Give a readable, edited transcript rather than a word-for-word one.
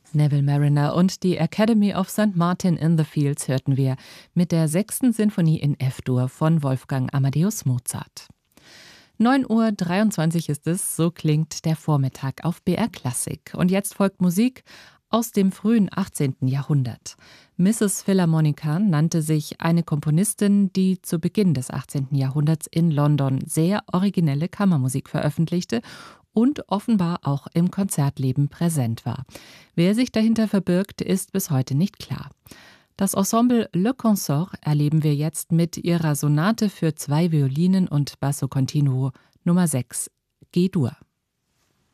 Neville Marriner und die Academy of St. Martin in the Fields hörten wir mit der 6. Sinfonie in F-Dur von Wolfgang Amadeus Mozart. 9:23 Uhr ist es, so klingt der Vormittag auf BR Klassik. Und jetzt folgt Musik aus dem frühen 18. Jahrhundert. Mrs. Philharmonica nannte sich eine Komponistin, die zu Beginn des 18. Jahrhunderts in London sehr originelle Kammermusik veröffentlichte und offenbar auch im Konzertleben präsent war. Wer sich dahinter verbirgt, ist bis heute nicht klar. Das Ensemble Le Consort erleben wir jetzt mit ihrer Sonate für 2 Violinen und Basso Continuo Nummer 6, G-Dur.